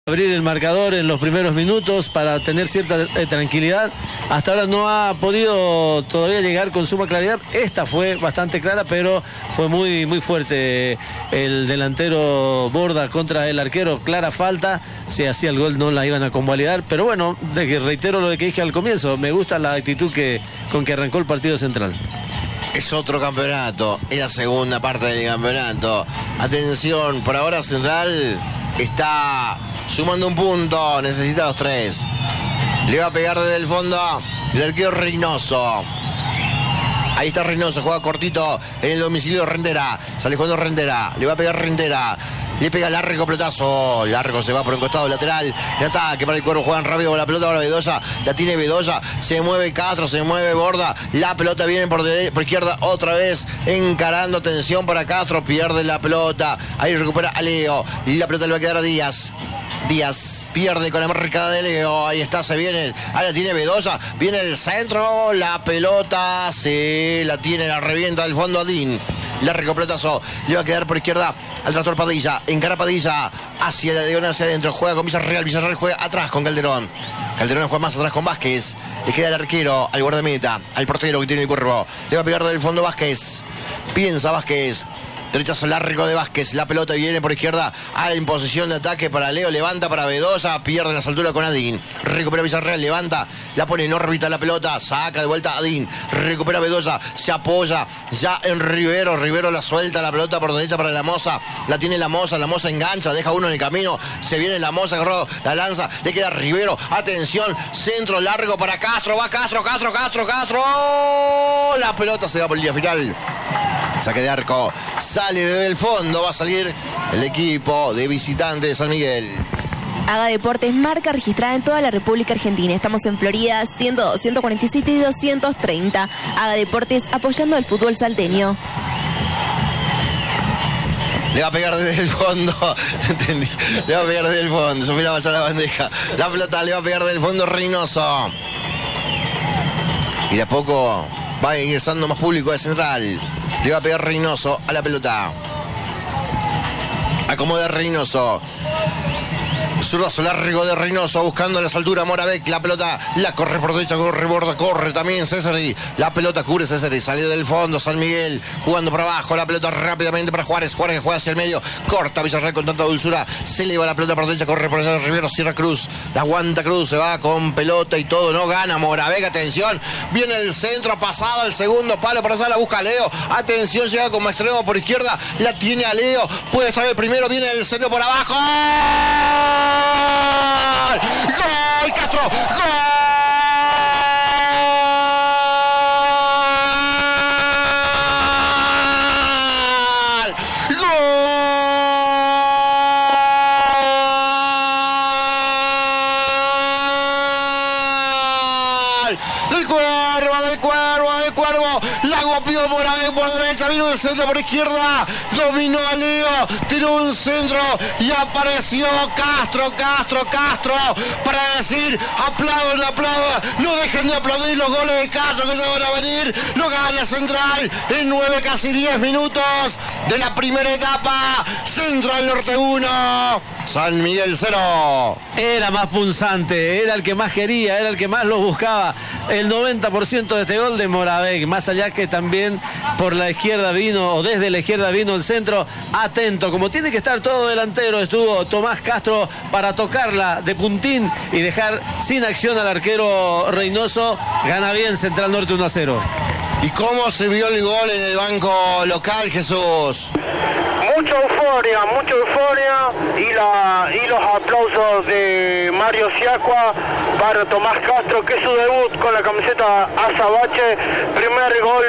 Abrir el marcador en los primeros minutos para tener cierta tranquilidad. Hasta ahora no ha podido todavía llegar con suma claridad. Esta fue bastante clara, pero fue muy fuerte el delantero Borda contra el arquero. Clara falta, si hacía el gol no la iban a convalidar, pero bueno, reitero lo que dije al comienzo, me gusta la actitud con que arrancó el partido Central. Es otro campeonato, es la segunda parte del campeonato. Atención, por ahora Central está sumando un punto, necesita los 3. Le va a pegar desde el fondo el arquero Reynoso. Ahí está Reynoso, juega cortito en el domicilio de Rendera. Sale jugando Rendera, le va a pegar Rendera. Le pega Largo, pelotazo. Largo se va por un costado lateral. De ataque para el Cuervo. Juegan rápido con la pelota. Ahora Bedoya. La tiene Bedoya. Se mueve Castro. Se mueve Borda. La pelota viene por izquierda. Otra vez encarando. Atención para Castro. Pierde la pelota. Ahí recupera a Leo. Y la pelota le va a quedar a Díaz. Díaz pierde con la marca de Leo. Ahí está, se viene. Ahí la tiene Bedoya. Viene el centro. La pelota se la tiene. La revienta del fondo a Dean. Largo pelotazo, le va a quedar por izquierda al tractor Padilla, encara Padilla hacia la diagonal, hacia adentro, juega con Villarreal, Villarreal juega atrás con Calderón, Calderón juega más atrás con Vázquez, le queda el arquero, al guardameta, al portero que tiene el Cuervo, le va a pegar del fondo Vázquez, piensa Vázquez, derechazo largo de Vázquez, la pelota viene por izquierda, en posición de ataque para Leo, levanta para Bedoya, pierde las alturas con Adín, recupera Villarreal, levanta, la pone en órbita la pelota, saca de vuelta Adín, recupera Bedoya, se apoya ya en Rivero, Rivero la suelta, la pelota por derecha para la Moza, la tiene la Moza engancha, deja uno en el camino, se viene la Moza, agarró la lanza, le queda Rivero, atención, centro largo para Castro, va Castro, ¡oh! La pelota se va por el día final. Saque de arco, sale desde el fondo, va a salir el equipo de visitantes de San Miguel. Haga Deportes, marca registrada en toda la República Argentina. Estamos en Florida, 147 y 230. Haga Deportes, apoyando al fútbol salteño. Le va a pegar desde el fondo, entendí, le va a pegar desde el fondo, yo miraba ya la bandeja. La pelota le va a pegar desde el fondo Reynoso. Y de a poco va ingresando más público de Central. Le va a pegar Reynoso a la pelota. Acomoda Reynoso. Zurdazo largo de Reynoso buscando las alturas Moravec, la pelota la corre por derecha, corre Borda, corre también Césari, la pelota cubre Césari, sale del fondo San Miguel, jugando por abajo, la pelota rápidamente para Juárez, Juárez juega hacia el medio, corta Villarreal con tanta dulzura, se eleva la pelota por derecha, corre por allá Rivero, cierra Cruz, la aguanta Cruz, se va con pelota y todo, no gana Moravec, atención, viene el centro, pasado al segundo palo, para allá la busca Leo, atención, llega como extremo por izquierda, la tiene a Leo, puede estar el primero, viene el centro por abajo. ¡Gol! ¡Castro! ¡Gol! Del Cuervo, la golpeó Moravec por derecha, vino el centro por izquierda, dominó a Leo, tiró un centro y apareció Castro, para decir, aplaudan, no dejen de aplaudir los goles de Castro que se van a venir, lo gana Central en 9, casi 10 minutos de la primera etapa, Central Norte 1, San Miguel 0. Era más punzante, era el que más quería, era el que más lo buscaba. El 90% de este gol de Moravec, más allá que también por la izquierda vino, o desde la izquierda vino el centro, atento, como tiene que estar todo delantero, estuvo Tomás Castro para tocarla de puntín y dejar sin acción al arquero Reynoso. Gana bien Central Norte 1-0. ¿Y cómo se vio el gol en el banco local, Jesús? Mucha euforia y los aplausos de Mario Siacua para Tomás Castro, que es su debut con la camiseta azabache, primer gol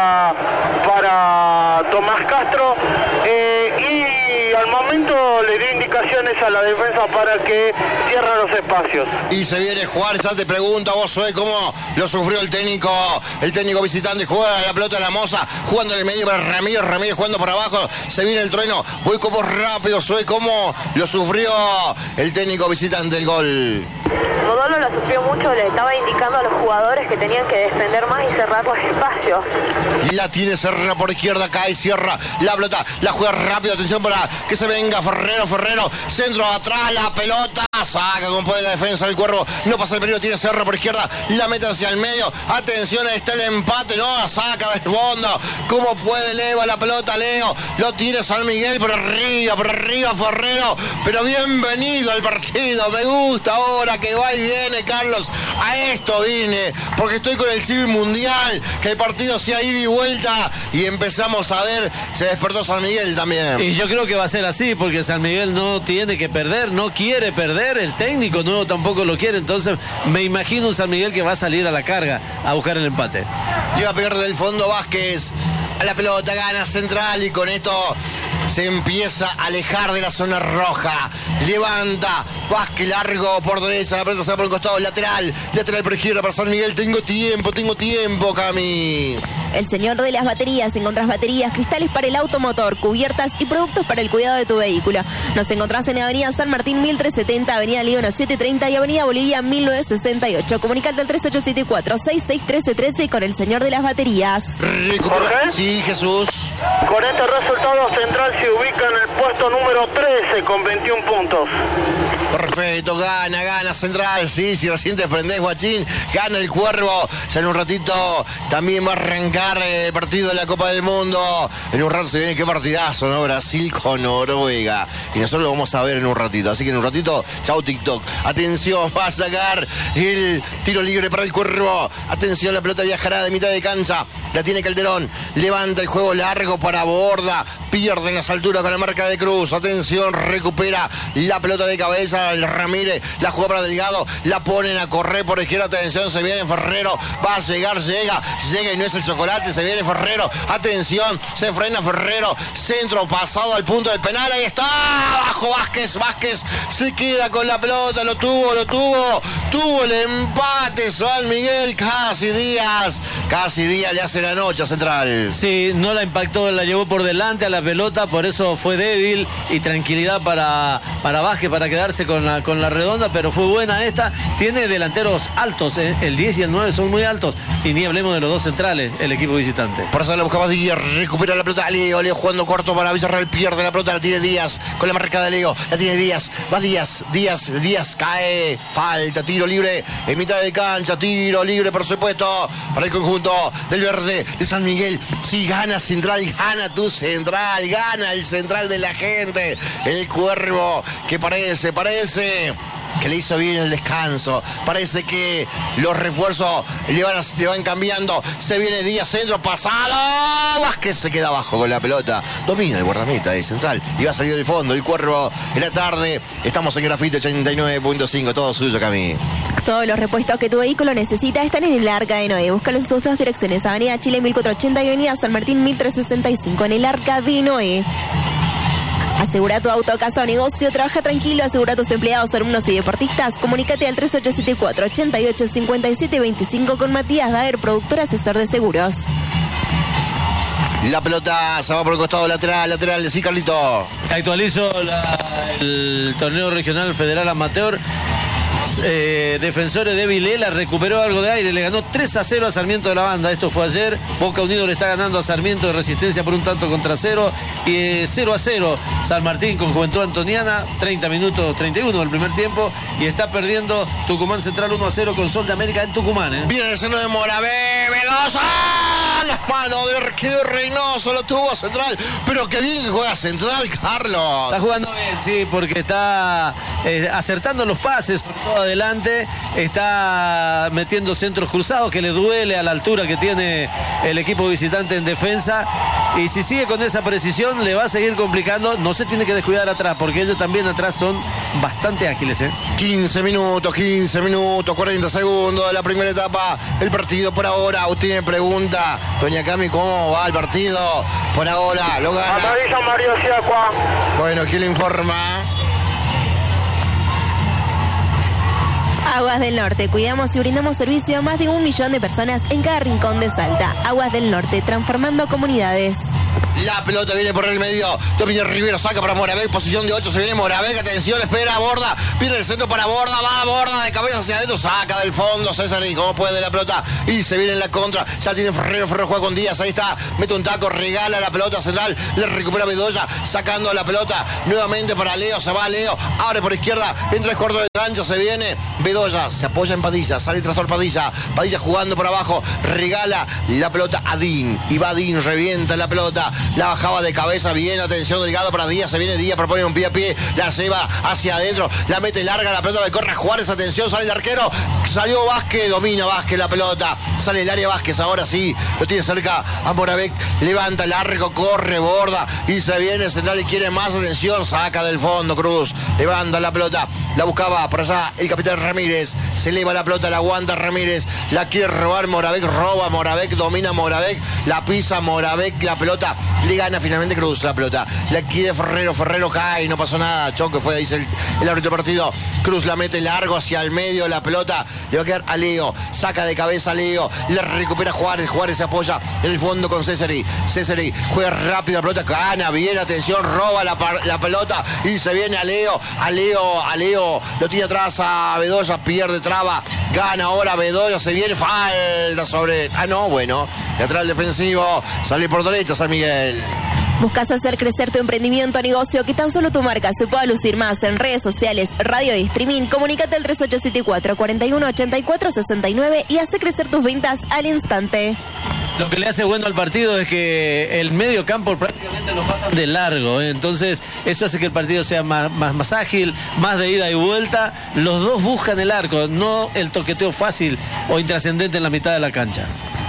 para Tomás Castro, y al momento le dio indicaciones a la defensa para que cierren los espacios. Y se viene Juárez, ya te pregunto a vos, Zoe, cómo lo sufrió el técnico visitante, juega la pelota de la Moza, jugando en el medio para Ramírez jugando por abajo, se viene el trueno, voy como rápido, Zoe, cómo lo sufrió el técnico visitante el gol. Modolo la sufrió mucho, le estaba indicando a los jugadores que tenían que defender más y cerrar los espacios. La tiene Serra por izquierda, cae, cierra la pelota, la juega rápido, atención para que se venga Ferrero, centro atrás, la pelota, saca con poder la defensa del Cuervo, no pasa el peligro, tiene Serra por izquierda, la mete hacia el medio, atención, ahí está el empate, no, la saca del fondo, ¿cómo puede Leo la pelota, Leo? Lo tiene San Miguel por arriba Ferrero, pero bienvenido al partido, me gusta ahora que va y viene, Carlos, a esto vine, porque estoy con el Civil Mundial, que el partido sea ida y vuelta, y empezamos a ver, se despertó San Miguel también. Y yo creo que va a ser así, porque San Miguel no tiene que perder, no quiere perder, el técnico nuevo tampoco lo quiere, entonces me imagino un San Miguel que va a salir a la carga a buscar el empate. Iba a pegar del fondo Vázquez, a la pelota gana Central y con esto se empieza a alejar de la zona roja. Levanta Vázquez largo por derecha, la pelota se va por el costado, lateral por izquierda para San Miguel. Tengo tiempo, Cami. El señor de las baterías. Encontrás baterías, cristales para el automotor, cubiertas y productos para el cuidado de tu vehículo. Nos encontrás en Avenida San Martín 1370, Avenida Líbano 730 y Avenida Bolivia 1968. Comunicate al 3874-661313 con el señor de las baterías. Sí, Jesús. Con este resultado, Central se ubica en el puesto número 13 con 21 puntos. Perfecto, gana Central, sí, si recién te prendés, guachín, gana el Cuervo, ya en un ratito también va a arrancar el partido de la Copa del Mundo, en un rato se viene, qué partidazo, ¿no? Brasil con Noruega, y nosotros lo vamos a ver en un ratito, así que en un ratito, chau TikTok, atención, va a sacar el tiro libre para el Cuervo, atención, la pelota viajará de mitad de cancha, la tiene Calderón, levanta el juego largo para Borda, pierde en las alturas con la marca de Cruz, atención, recupera la pelota de cabeza, el Ramírez, la juega para Delgado, la ponen a correr por izquierda, atención, se viene Ferrero, va a llegar, llega y no es el chocolate, se viene Ferrero, atención, se frena Ferrero, centro pasado al punto del penal, ahí está, abajo Vázquez se queda con la pelota, lo tuvo el empate San Miguel, casi Díaz le hace la noche a Central. Sí, no la impactó, la llevó por delante a la pelota, por eso fue débil y tranquilidad para Vázquez, para quedarse con la redonda, pero fue buena esta. Tiene delanteros altos, el 10 y el 9 son muy altos, y ni hablemos de los dos centrales, el equipo visitante. Por eso la buscaba Díaz, recupera la pelota Leo jugando corto para Villarreal, pierde la pelota, la tiene Díaz con la marca de Leo, la tiene Díaz, va Díaz cae, falta, tiro libre en mitad de cancha, tiro libre por supuesto para el conjunto del verde de San Miguel. Si gana Central, gana tu Central, gana el Central de la gente, el Cuervo que parece que le hizo bien el descanso, parece que los refuerzos le van cambiando, se viene Díaz, centro pasado, Vázquez se queda abajo con la pelota, domina el guardameta de Central y va a salir del fondo, el Cuervo en la tarde, estamos en Grafite 89.5, todo suyo, Cami. Todos los repuestos que tu vehículo necesita están en el Arca de Noé. Búscalo en sus dos direcciones, Avenida Chile 1480 y Avenida San Martín 1365, en el Arca de Noé. Asegura tu auto, casa o negocio, trabaja tranquilo, asegura a tus empleados, alumnos y deportistas. Comunícate al 3874-885725 con Matías Daer, productor asesor de seguros. La pelota se va por el costado lateral, sí, Carlito. Actualizo el torneo regional federal amateur. Defensores de Vilela recuperó algo de aire, le ganó 3-0 a Sarmiento de la Banda, esto fue ayer. Boca Unido le está ganando a Sarmiento de Resistencia por un tanto contra 0 y 0-0 San Martín con Juventud Antoniana, 30 minutos 31 del primer tiempo, y está perdiendo Tucumán Central 1-0 con Sol de América en Tucumán. Viene el seno de Mora, Velosa, las manos de arquero Reynoso, lo tuvo Central, pero qué bien que juega Central, Carlos. Está jugando bien, sí, porque está acertando los pases, sobre todo adelante, está metiendo centros cruzados que le duele a la altura que tiene el equipo visitante en defensa, y si sigue con esa precisión le va a seguir complicando, no se tiene que descuidar atrás, porque ellos también atrás son bastante ágiles. 15 minutos, 40 segundos de la primera etapa, el partido por ahora. Usted me pregunta, doña Cami, ¿cómo va el partido? Por ahora, lo gana. Amarilla Mario Siacua. Bueno, ¿quién le informa? Aguas del Norte, cuidamos y brindamos servicio a más de 1 millón de personas en cada rincón de Salta. Aguas del Norte, transformando comunidades. La pelota viene por el medio. Domina Rivero, saca para Moravec. Posición de 8. Se viene Moravec. Atención, espera Borda. Viene el centro para Borda. Va Borda de cabeza hacia adentro. Saca del fondo César y como puede la pelota. Y se viene en la contra. Ya tiene Ferrero. Ferrero juega con Díaz. Ahí está. Mete un taco. Regala la pelota central. Le recupera Bedoya. Sacando la pelota. Nuevamente para Leo. Se va Leo. Abre por izquierda. Entra el corto de cancha. Se viene Bedoya. Se apoya en Padilla. Sale tras Padilla. Padilla jugando por abajo. Regala la pelota a Dean. Y va Dean. Revienta la pelota. La bajaba de cabeza. Bien. Atención. Delgado para Díaz. Se viene Díaz. Propone un pie a pie. La lleva hacia adentro. La mete larga. La pelota. Corre Juárez. Atención. Sale el arquero. Salió Vázquez. Domina Vázquez la pelota. Sale el área Vázquez. Ahora sí. Lo tiene cerca a Moravec. Levanta el arco. Corre. Borda. Y se viene central y quiere más. Atención. Saca del fondo Cruz. Levanta la pelota. La buscaba por allá el capitán Ramírez. Se eleva la pelota. La aguanta Ramírez. La quiere robar Moravec. Roba Moravec. Domina Moravec. La pisa Moravec. La pelota. Le gana finalmente Cruz la pelota. La quiere Ferrero. Ferrero cae. No pasó nada. Choque fue, dice el árbitro del partido. Cruz la mete largo hacia el medio. La pelota le va a quedar a Leo. Saca de cabeza a Leo. Le recupera Juárez. Juárez se apoya en el fondo con Césari. Césari juega rápido la pelota. Gana bien. Atención. Roba la pelota. Y se viene a Leo. A Leo. Lo tira atrás a Bedoya. Pierde traba. Gana ahora Bedoya. Se viene. Falta sobre. No, bueno. Lateral defensivo. Sale por derecha San Miguel. ¿Buscas hacer crecer tu emprendimiento o negocio que tan solo tu marca se pueda lucir más en redes sociales, radio y streaming? Comunícate al 3874-4184-69 y hace crecer tus ventas al instante. Lo que le hace bueno al partido es que el medio campo prácticamente lo pasan de largo, ¿eh? Entonces eso hace que el partido sea más ágil, más de ida y vuelta. Los dos buscan el arco, no el toqueteo fácil o intrascendente en la mitad de la cancha.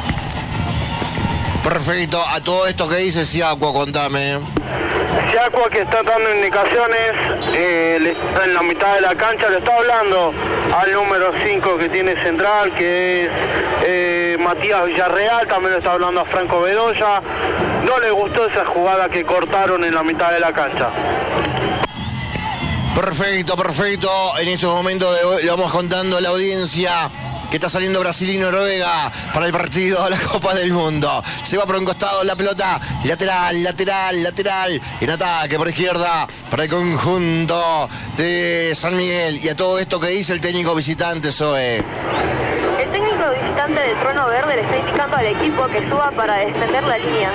Perfecto, a todo esto que dice Siacua, contame. Siacua, que está dando indicaciones en la mitad de la cancha, le está hablando al número 5 que tiene central, que es Matías Villarreal, también le está hablando a Franco Bedoya. No le gustó esa jugada que cortaron en la mitad de la cancha. Perfecto. En este momento le vamos contando a la audiencia que está saliendo Brasil y Noruega para el partido de la Copa del Mundo. Se va por un costado la pelota, lateral, en ataque por izquierda para el conjunto de San Miguel. Y a todo esto que dice el técnico visitante, Zoe. El técnico visitante del Trono Verde le está indicando al equipo que suba para defender la línea.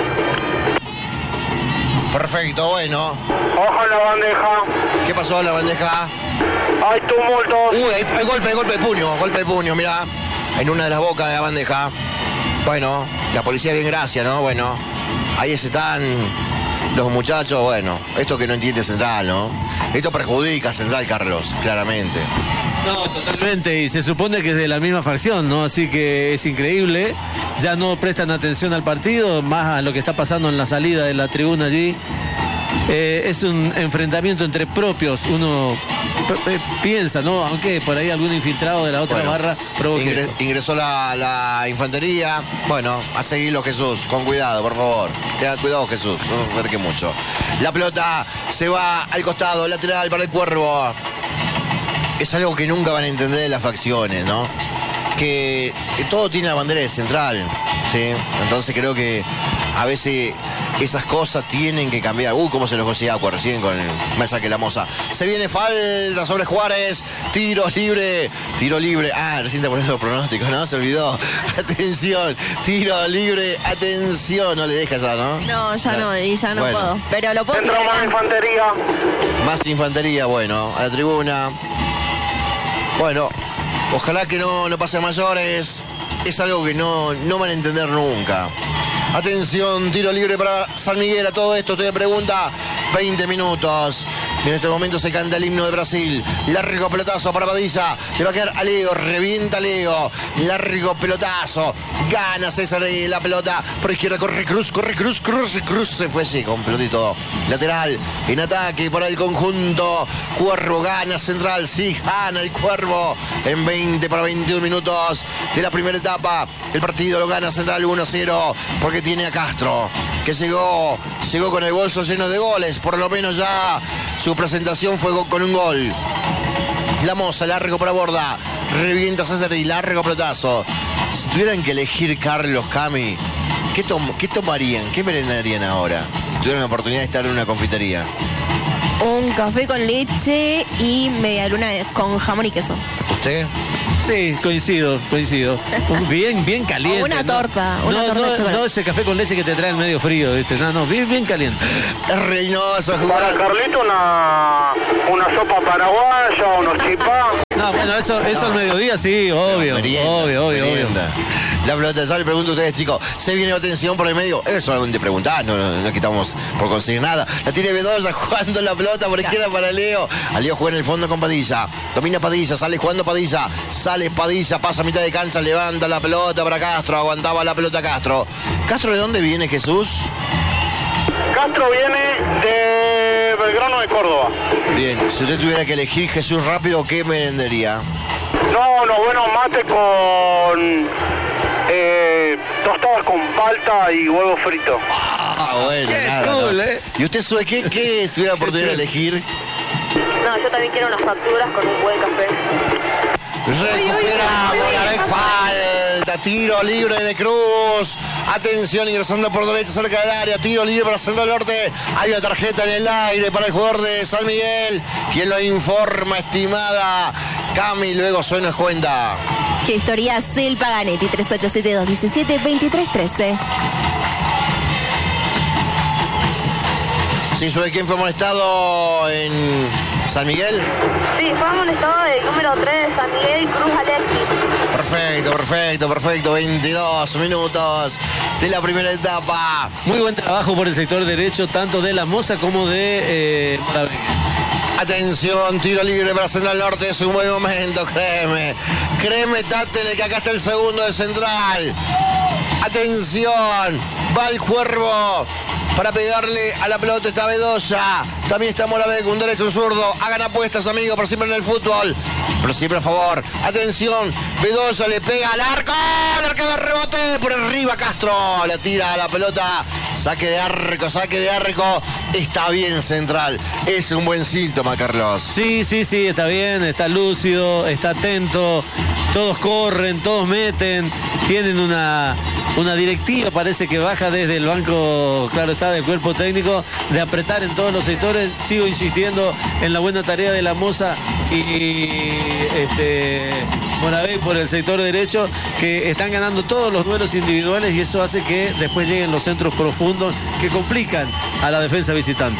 Perfecto, bueno. Ojo en la bandeja. ¿Qué pasó en la bandeja? Hay tumultos. Hay golpe de puño, mirá. En una de las bocas de la bandeja. Bueno, la policía bien gracia, ¿no? Bueno, ahí están los muchachos. Bueno, esto que no entiende Central, ¿no? Esto perjudica a Central, Carlos, claramente. No, totalmente, y se supone que es de la misma facción, ¿no? Así que es increíble. Ya no prestan atención al partido, más a lo que está pasando en la salida de la tribuna allí. Es un enfrentamiento entre propios, uno piensa, ¿no? Aunque por ahí algún infiltrado de la otra barra provoque. Ingresó la infantería. Bueno, a seguirlo, Jesús, con cuidado, por favor. Tenga cuidado, Jesús, no se acerque mucho. La pelota se va al costado, lateral para el Cuervo. Es algo que nunca van a entender de las facciones, ¿no? Que todo tiene la bandera de Central, ¿sí? Entonces creo que a veces esas cosas tienen que cambiar. Cómo se lo cosía recién con el mensaje la moza. Se viene falta sobre Juárez. Tiro libre. Recién te pones los pronósticos, ¿no? Se olvidó. Atención. Tiro libre. Atención. No le deja ya, ¿no? No, ya no. Y ya no puedo. Pero lo puedo tirar. Más infantería. Más infantería, bueno. A la tribuna. Bueno. Ojalá que no pase a mayores. Es algo que no van a entender nunca. Atención, tiro libre para San Miguel. A todo esto usted me pregunta, 20 minutos. Y en este momento se canta el himno de Brasil. Largo pelotazo para Padilla. Le va a quedar a Leo. Revienta Leo. Largo pelotazo. Gana César la pelota. Por izquierda corre Cruz. Se fue así con pelotito lateral. En ataque para el conjunto. Cuervo gana Central. Sí, gana el Cuervo. En 20 para 21 minutos de la primera etapa. El partido lo gana Central 1-0. Porque tiene a Castro, que llegó con el bolso lleno de goles. Por lo menos ya su presentación fue con un gol. La moza, largo para Borda. Revienta César y largo pelotazo. Si tuvieran que elegir Carlos, Cami, ¿qué tomarían? ¿Qué merendarían ahora? tuvieron la oportunidad de estar en una confitería? Un café con leche y media luna con jamón y queso. ¿Usted? Sí, coincido. Bien caliente. O una torta, ¿no? una torta de chocolate. No ese café con leche que te trae el medio frío, ¿viste? No, bien caliente. Es Reynoso Para jugar. Carlito una sopa paraguaya, unos chipá. No, bueno, eso al mediodía sí, obvio. Merienda. La pelota, ya le pregunto a ustedes, chicos, ¿se viene atención por el medio? Es solamente preguntar, no es que estamos por conseguir nada. La tiene Bedoya jugando la pelota por izquierda para Leo. A Leo juega en el fondo con Padilla. Domina Padilla, sale jugando Padilla. Sale Padilla, pasa a mitad de cancha, levanta la pelota para Castro. Aguantaba la pelota Castro. ¿Castro de dónde viene, Jesús? Castro viene de Belgrano de Córdoba. Bien, si usted tuviera que elegir, Jesús, rápido, ¿qué merendería? Bueno, mate con tostadas con palta y huevo frito. Bueno, Qué nada, cool, ¿no? ¿eh? ¿Y usted, Sue, qué si tuviera la oportunidad de elegir? No, yo también quiero unas facturas con un buen café. Recuperamos la vez falta, tiro libre de Cruz. Atención, ingresando por derecha cerca del área, tiro libre para Central Norte. Hay una tarjeta en el aire para el jugador de San Miguel. ¿Quién lo informa, estimada Cami? Luego suena cuenta. Gestoría Cel Paganetti, 3872172313. ¿Sí sabe quién fue molestado en San Miguel? Sí, fue amonestado el número 3 de San Miguel, Cruz Alexis. Perfecto. 22 minutos de la primera etapa. Muy buen trabajo por el sector derecho, tanto de La Moza como de Moravegue. Atención, tiro libre para Central Norte, es un buen momento, créeme, Tátele, que acá está el segundo de Central. Atención, va el Cuervo para pegarle a la pelota, está Bedoya, también está Moravegue, un derecho, un zurdo. Hagan apuestas, amigos, por siempre en el fútbol, pero siempre a favor. Atención, Bedoya le pega al arco de rebote, por arriba Castro, la tira a la pelota, saque de arco, está bien Central, es un buen síntoma, Carlos. Sí, está bien, está lúcido, está atento, todos corren, todos meten, tienen una directiva, parece que baja desde el banco, claro está, del cuerpo técnico, de apretar en todos los sectores. Sigo insistiendo en la buena tarea de La Moza y Moravegue por el sector derecho, que están ganando todos los duelos individuales y eso hace que después lleguen los centros profundos que complican a la defensa visitante.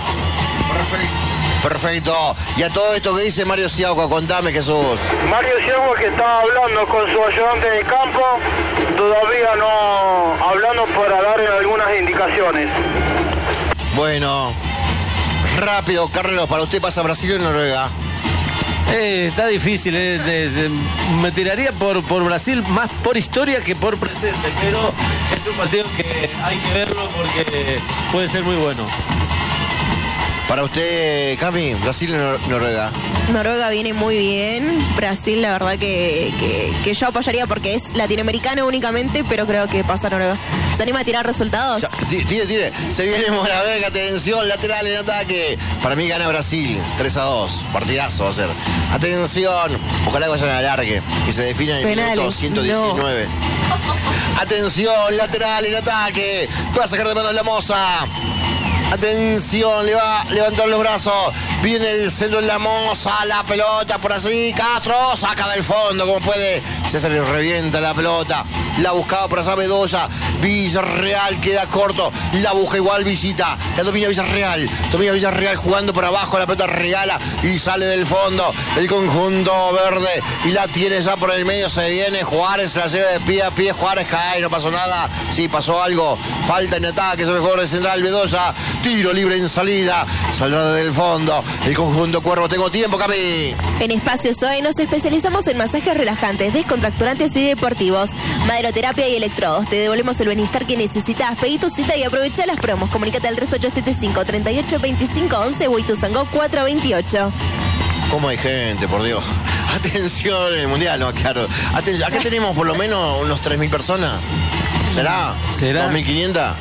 Perfecto. Y a todo esto que dice Mario Siagua, contame, Jesús. Mario Siagua, que estaba hablando con su ayudante de campo, todavía no hablando para dar algunas indicaciones. Bueno, rápido, Carlos, para usted pasa Brasil o Noruega. Está difícil, me tiraría por Brasil más por historia que por presente, pero es un partido que hay que verlo porque puede ser muy bueno. Para usted, Cami, Brasil o Noruega. Noruega viene muy bien. Brasil, la verdad que yo apoyaría porque es latinoamericano únicamente, pero creo que pasa Noruega. ¿Se anima a tirar resultados? Tire. Se viene Moravegue, atención, lateral en ataque. Para mí gana Brasil, 3-2. Partidazo va a ser. Atención, ojalá que vayan al alargue y se defina en el minuto 119. No. Atención, lateral en ataque. Va a sacar de mano La Moza. Atención, le va a levantar los brazos. Viene el centro de La Moza, la pelota por así. Castro saca del fondo como puede. César le revienta la pelota. La buscaba por allá Bedoya. Villarreal queda corto. La busca igual Visita. La domina Villarreal. Jugando por abajo. La pelota regala y sale del fondo. El conjunto verde. Y la tiene ya por el medio. Se viene Juárez. La lleva de pie a pie. Juárez cae. No pasó nada. Sí, pasó algo. Falta en ataque. Se mejor el central Bedoya. Tiro libre en salida. Saldrá desde el fondo. El conjunto Cuervo. Tengo tiempo, Cami. En Espacio Zoe nos especializamos en masajes relajantes, descontracturantes y deportivos, maderoterapia y electrodos. Te devolvemos el bienestar que necesitas. Pedí tu cita y aprovecha las promos. Comunícate al 3875-382511 o Ituzaingó 428. ¿Cómo hay gente, por Dios? Atención, el mundial, no, claro. Atención, acá tenemos por lo menos unos 3.000 personas. ¿Será? ¿2.500?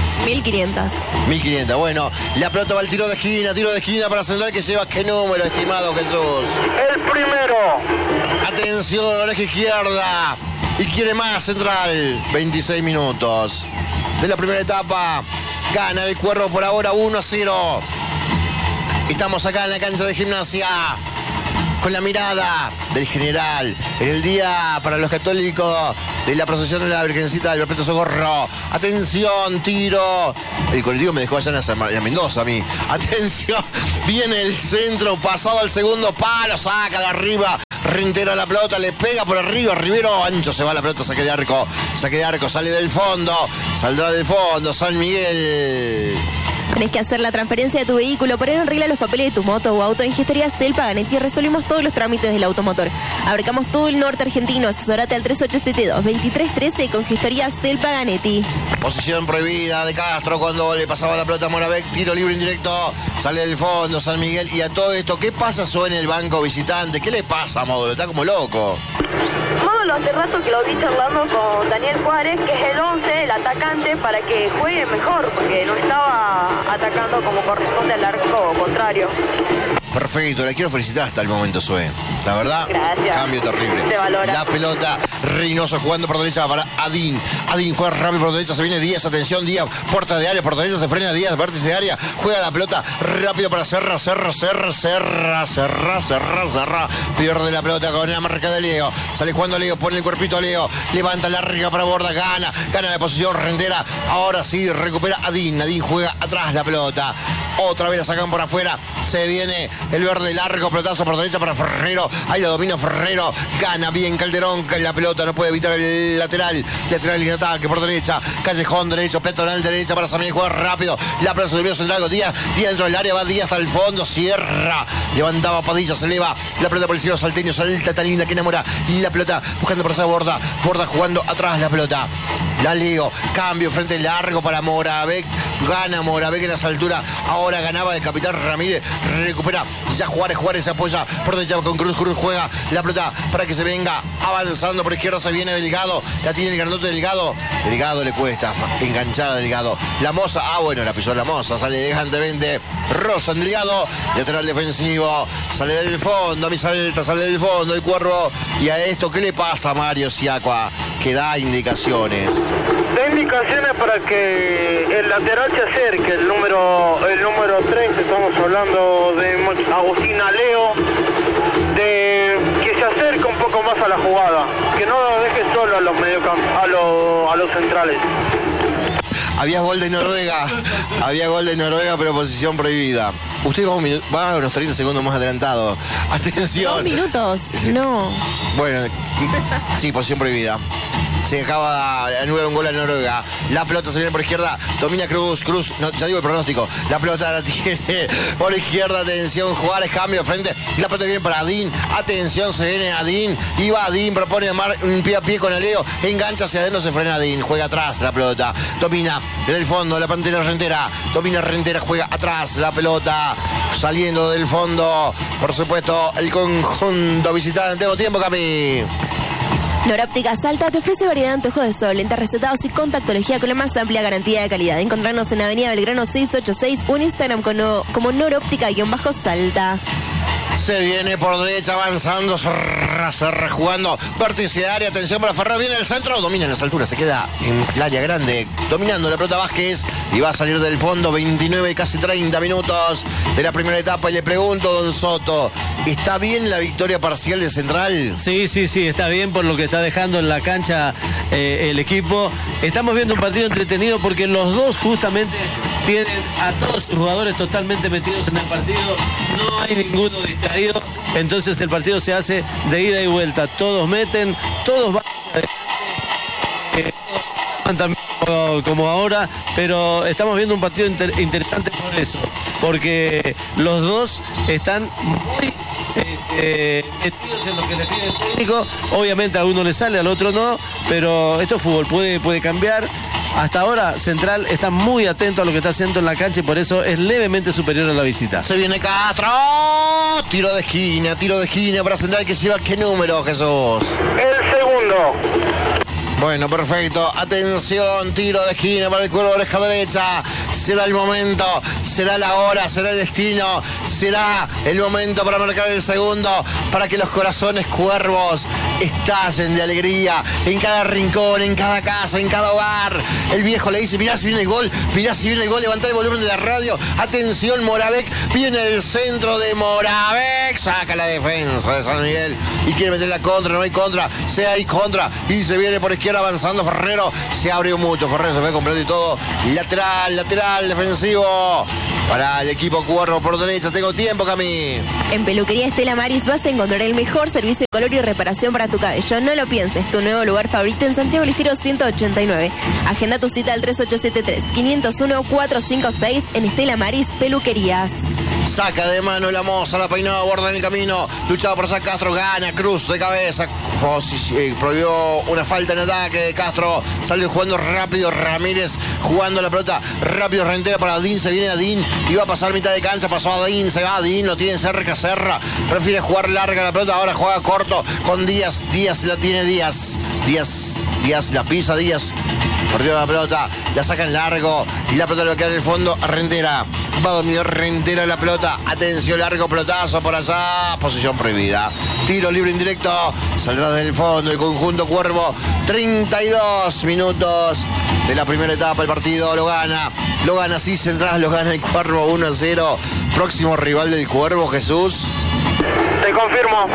1500. Bueno, la pelota va al tiro de esquina para Central, que lleva qué número, estimado Jesús. El primero. Atención, oreja izquierda. Y quiere más Central. 26 minutos de la primera etapa. Gana el Cuervo por ahora 1-0. Estamos acá en la cancha de Gimnasia con la mirada del general en el día para los católicos de la procesión de la Virgencita del Perpetuo Socorro. Atención, tiro. El colectivo me dejó allá en la Mendoza a mí. Atención, viene el centro, pasado al segundo palo, saca de arriba. Rentera la pelota, le pega por arriba, Rivero, ancho se va la pelota, saque de arco, sale del fondo, saldrá del fondo, San Miguel. Tenés que hacer la transferencia de tu vehículo, poner en regla los papeles de tu moto o auto en Gestoría Selpa Ganetti y resolvimos todos los trámites del automotor. Abarcamos todo el norte argentino. Asesorate al 3872-2313 con Gestoría Selpa Ganetti. Posición prohibida de Castro cuando le pasaba la pelota a Moravec, tiro libre indirecto, sale del fondo San Miguel. Y a todo esto, ¿qué pasa en el banco visitante? ¿Qué le pasa a Módulo? Está como loco. Módulo hace rato que lo vi charlando con Daniel Juárez, que es el 11, el atacante, para que juegue mejor, porque no estaba atacando como corresponde al arco contrario. Perfecto, la quiero felicitar hasta el momento, Zoe. La verdad, gracias. Cambio terrible. Se valora. La pelota, Reynoso jugando por derecha para Adín. Adín juega rápido por derecha, se viene Díaz, atención, Díaz, puerta de área, por derecha se frena Díaz, vértice de área, juega la pelota rápido para Serra. Pierde la pelota con la marca de Leo. Sale jugando Leo, pone el cuerpito a Leo, levanta la riga para Borda, gana la posición, Rendera. Ahora sí, recupera Adín. Adín juega atrás la pelota. Otra vez la sacan por afuera. Se viene el verde largo, pelotazo por derecha para Ferrero. Ahí la domina Ferrero. Gana bien Calderón. La pelota no puede evitar el lateral. Lateral en ataque por derecha. Callejón derecho. Petonal derecha para San Miguel. Juega rápido. La pelota se debió central. Díaz dentro del área. Va Díaz al fondo. Cierra. Levantaba Padilla. Se eleva. La pelota por el cielo salteño. Salta tan linda que enamora. Y la pelota buscando por esa Borda. Borda jugando atrás la pelota. La Leo. Cambio frente largo para Moravec. Gana Moravec en las alturas. Ahora ganaba el capitán Ramírez. Recupera. Ya Juárez se apoya por derecha con Cruz juega la pelota para que se venga avanzando por izquierda. Se viene Delgado, la tiene el grandote Delgado le cuesta enganchar a Delgado. La Moza, la pisó la Moza, sale elegantemente Rosa en Delgado, lateral defensivo, sale del fondo, mi salta, sale del fondo el Cuervo. Y a esto, ¿qué le pasa a Mario Siacua? Que da indicaciones. Da indicaciones para que el lateral se acerque, el número 3, estamos hablando de Agustín Aleo, de que se acerque un poco más a la jugada, que no lo deje solo a los a los centrales. Había gol de Noruega, pero posición prohibida. Usted va a unos 30 segundos más adelantado. Atención. 2 minutos, sí. No. Bueno, sí, posición prohibida. Se acaba de anular un gol a Noruega. La pelota se viene por izquierda. Domina Cruz. No, ya digo el pronóstico. La pelota la tiene por izquierda. Atención, Juárez. Cambio de frente. La pelota viene para Adín. Atención, se viene Adín. Y va Adín. Propone un pie a pie con Aleo. Engancha hacia adentro. Se frena Adín. Juega atrás la pelota. Domina en el fondo la pantera Rentera. Domina Rentera. Juega atrás la pelota. Saliendo del fondo. Por supuesto, el conjunto visitante. Tengo tiempo, Cami. Noróptica Salta te ofrece variedad de anteojos de sol, lentes recetados y contactología con la más amplia garantía de calidad. Encontrarnos en Avenida Belgrano 686 o en Instagram como Noróptica-Salta. Se viene por derecha avanzando, Serra jugando, vértice de área, atención para Ferrer, viene el centro, domina en las alturas, se queda en el área grande, dominando la pelota Vázquez y va a salir del fondo. 29 casi 30 minutos de la primera etapa y le pregunto, don Soto, ¿está bien la victoria parcial de Central? Sí, está bien por lo que está dejando en la cancha el equipo. Estamos viendo un partido entretenido porque los dos justamente tienen a todos sus jugadores totalmente metidos en el partido, no hay ninguno distraído, entonces el partido se hace de ida y vuelta, todos meten, todos van también como ahora, pero estamos viendo un partido interesante por eso, porque los dos están muy metidos en lo que le pide el técnico. Obviamente a uno le sale, al otro no, pero esto es fútbol, puede cambiar. Hasta ahora Central está muy atento a lo que está haciendo en la cancha y por eso es levemente superior a la visita. Se viene Castro, tiro de esquina para Central, que lleva ¿qué número, Jesús? El segundo. Bueno, perfecto. Atención, tiro de esquina para el Cuervo, oreja derecha. Será el momento, será la hora, será el destino, será el momento para marcar el segundo, para que los corazones cuervos estallen de alegría en cada rincón, en cada casa, en cada hogar. El viejo le dice, mirá si viene el gol, levantá el volumen de la radio. Atención, Moravec, viene el centro de Moravec, saca la defensa de San Miguel y quiere meter la contra, no hay contra, hay contra y se viene por izquierda avanzando Ferrero, se abrió mucho, Ferrero se fue completo y todo, lateral, defensivo para el equipo Cuervo por derecha. Tengo tiempo, Cami. En Peluquería Estela Maris vas a encontrar el mejor servicio de color y reparación para tu cabello. No lo pienses, tu nuevo lugar favorito en Santiago del Estero 189. Agenda tu cita al 3873-501-456 en Estela Maris Peluquerías. Saca de mano la moza, la peinada, borda en el camino, luchado por San Castro, gana, cruz de cabeza, prohibió una falta en ataque de Castro, salió jugando rápido Ramírez, jugando la pelota rápido, Rentería para Adín, se viene Adín, iba a pasar mitad de cancha, pasó Adín, se va Adín, lo tiene cerca Serra, prefiere jugar larga la pelota, ahora juega corto con Díaz la tiene Díaz la pisa Díaz. Perdió la pelota, la saca en largo y la pelota le va a quedar en el fondo a Rentera. Va a dominar Rentera la pelota. Atención, largo pelotazo por allá. Posición prohibida. Tiro libre indirecto. Saldrá del fondo el conjunto Cuervo. 32 minutos de la primera etapa. El partido lo gana así Central, lo gana el Cuervo 1-0. Próximo rival del Cuervo, Jesús. Te confirmo.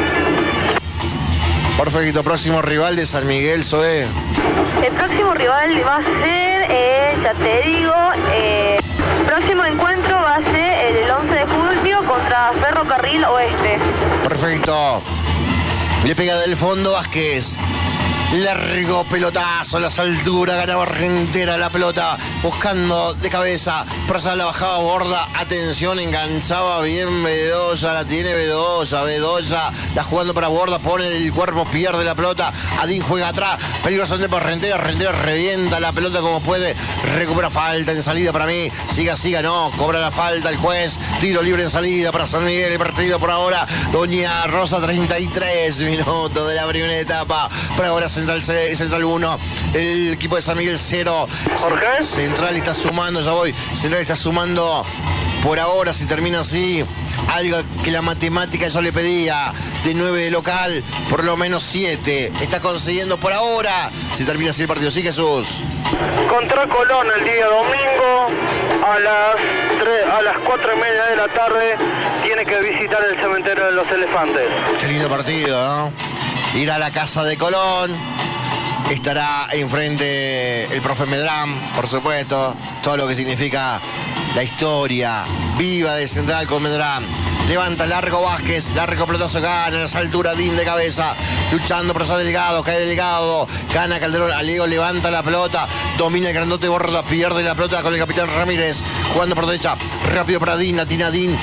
Perfecto, próximo rival de San Miguel, Zoé. El próximo rival va a ser, ya te digo, próximo encuentro va a ser el 11 de julio contra Ferrocarril Oeste. Perfecto. Le pega del fondo Vázquez. Largo pelotazo a las alturas, ganaba Rentera la pelota, buscando de cabeza, presa la bajaba Borda, atención, enganchaba bien Bedoya, la tiene Bedoya, la jugando para Borda, pone el cuerpo, pierde la pelota, Adín juega atrás, peligrosamente para Rentera revienta la pelota como puede, recupera falta en salida para mí, siga, no, cobra la falta el juez, tiro libre en salida para San Miguel, el partido por ahora, Doña Rosa, 33 minutos de la primera etapa, por ahora Central 1, el equipo de San Miguel 0. Central está sumando, Central está sumando por ahora, si termina así, algo que la matemática yo le pedía, de 9 de local, por lo menos 7. Está consiguiendo por ahora, si termina así el partido. Sí, Jesús. Contra Colón el día domingo a las 4:30 de la tarde tiene que visitar el cementerio de los elefantes. Qué lindo partido, ¿no? Ir a la casa de Colón. Estará enfrente el profe Medrán, por supuesto. Todo lo que significa la historia viva de Central con Medrán. Levanta largo Vázquez, largo pelotazo, gana a esa altura Dín de cabeza, luchando por esa Delgado, cae Delgado, gana Calderón, Aliego levanta la pelota, domina el grandote Borda, pierde la pelota con el capitán Ramírez, jugando por derecha, rápido para Adín, la tiene Adín,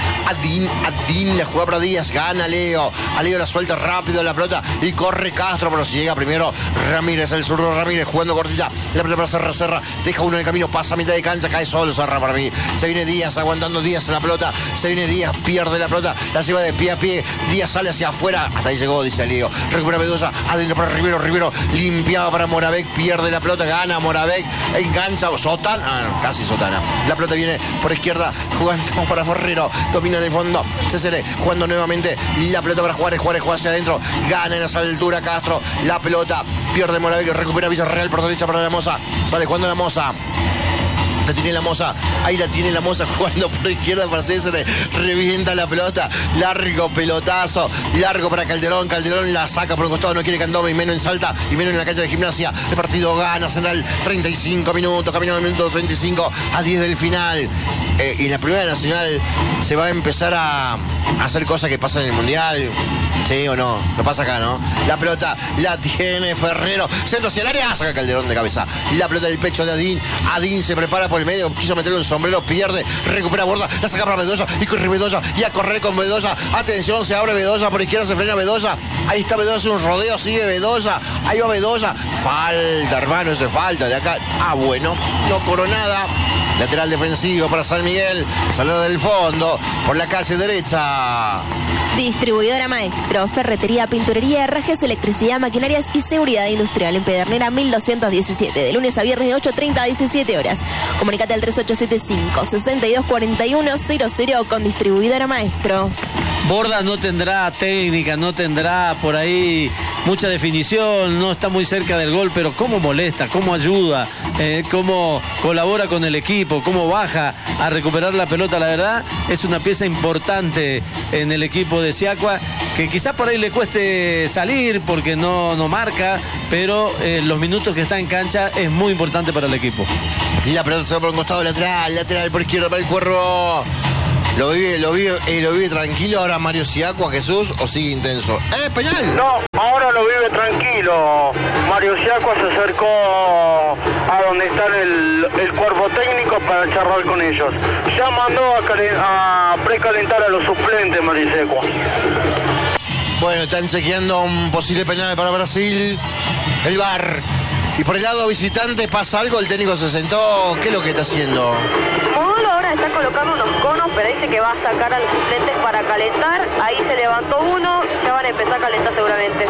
la juega para Díaz, gana Aleo la suelta rápido la pelota y corre Castro, pero si llega primero Ramírez, el zurdo Ramírez, jugando cortita, la pelota para Serra, deja uno en el camino, pasa a mitad de cancha, cae solo Serra para mí, se viene Díaz, aguantando Díaz en la pelota, se viene Díaz, pierde la pelota, la lleva de pie a pie, Díaz sale hacia afuera, hasta ahí llegó, dice Aleo, recupera Bedoya, adentro para Rivero, limpiaba para Moravec, pierde la pelota, gana Moravec, engancha casi Sotana, la pelota viene por izquierda, jugando para Ferrero, domina en el fondo, César jugando nuevamente, la pelota para Juárez hacia adentro, gana en esa altura Castro, la pelota, pierde Moravec, recupera Villarreal por derecha para la Moza, sale jugando la Moza. La tiene la Moza, ahí la tiene la Moza jugando por izquierda para César, revienta la pelota, largo pelotazo, largo para Calderón la saca por un costado, no quiere Candome, y menos en Salta, y menos en la calle de Gimnasia, el partido gana Central, 35 minutos, camino al minuto 35 a 10 del final, y en la Primera Nacional se va a empezar a hacer cosas que pasan en el Mundial. ¿Sí o no? Lo pasa acá, ¿no? La pelota la tiene Ferrero. Centro hacia el área. Saca Calderón de cabeza. La pelota del pecho de Adín. Adín se prepara por el medio. Quiso meterle un sombrero. Pierde. Recupera Borda. La saca para Bedoya. Y corre Bedoya. Y a correr con Bedoya. Atención. Se abre Bedoya. Por izquierda se frena Bedoya. Ahí está Bedoya. Hace un rodeo. Sigue Bedoya. Ahí va Bedoya. Falta, hermano. Ese falta de acá. Bueno. No cobró nada. Lateral defensivo para San Miguel. Salida del fondo por la calle derecha. Distribuidora Maestro, ferretería, pinturería, herrajes, electricidad, maquinarias y seguridad industrial en Pedernera 1217, de lunes a viernes de 8:30 a 17 horas. Comunicate al 3875-624100 con Distribuidora Maestro. Borda no tendrá técnica, no tendrá por ahí mucha definición, no está muy cerca del gol, pero cómo molesta, cómo ayuda, cómo colabora con el equipo, cómo baja a recuperar la pelota. La verdad es una pieza importante en el equipo de Siacua, que quizás por ahí le cueste salir porque no marca, pero los minutos que está en cancha es muy importante para el equipo. Y la pelota se va por un costado lateral por izquierda para el Cuervo. Lo vive tranquilo ahora Mario Siacua, Jesús, o sigue intenso. ¡Penal! No, ahora lo vive tranquilo. Mario Siacua se acercó a donde está el cuerpo técnico para charlar con ellos. Ya mandó a precalentar a los suplentes Mario Siacua. Bueno, están chequeando un posible penal para Brasil. El VAR. Y por el lado visitante pasa algo, el técnico se sentó. ¿Qué es lo que está haciendo? Modolo ahora está colocando unos conos, pero dice que va a sacar a los suplentes para calentar. Ahí se levantó uno, ya van a empezar a calentar seguramente.